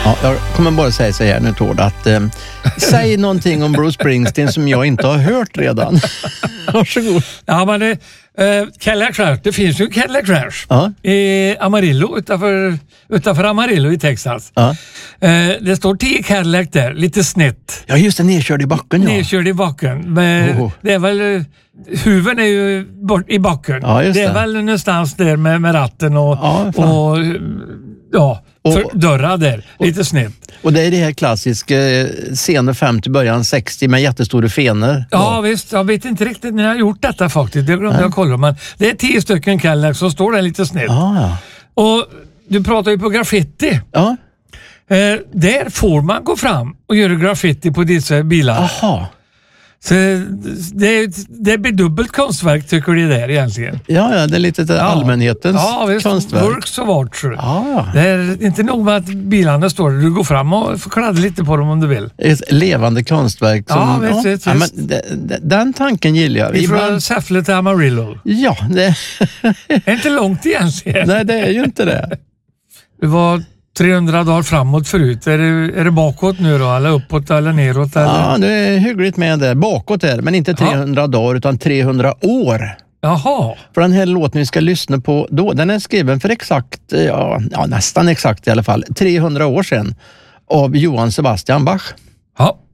Ja, jag kommer bara säga så här nu, Tord, att säg någonting om Bruce Springsteen som jag inte har hört redan. Varsågod. Ja, men Cadillac Ranch, det finns ju Cadillac Ranch i Amarillo, utanför Amarillo i Texas. Ja. Det står 10 Cadillac där, lite snett. Ja, just det, nedkörd i backen. Ja. Nedkörd i backen. Men det är väl, huven är ju bort i backen. Ja, det är väl någonstans där med ratten och dörrar där, lite snett. Och det är det här klassiska sena 50, början 60 med jättestora fener. Ja visst, jag vet inte riktigt när jag har gjort detta faktiskt. Det glömde jag kolla, men det är 10 stycken Cadillac som står där lite snett. Ja. Och du pratar ju på graffiti. Ja. Där får man gå fram och göra graffiti på dessa bilar. Aha. Så det blir dubbelt konstverk, tycker du det där egentligen? Ja, det är lite allmänhetens konstverk. Works of art. Ja. Det är inte nog med att bilarna står där. Du går fram och får kladda lite på dem om du vill. Ett levande konstverk. Som, visst. Men den tanken gillar jag. Ifrån Säffle till Amarillo. Ja, det är inte långt egentligen. Nej, det är ju inte det. Det var 300 dagar framåt förut. Är det bakåt nu då? Eller uppåt eller neråt? Eller? Ja, det är hyggligt med det. Bakåt är det, men inte 300 dagar utan 300 år. Jaha. För den här låten vi ska lyssna på då, den är skriven för exakt, nästan exakt i alla fall, 300 år sedan av Johann Sebastian Bach. Ja.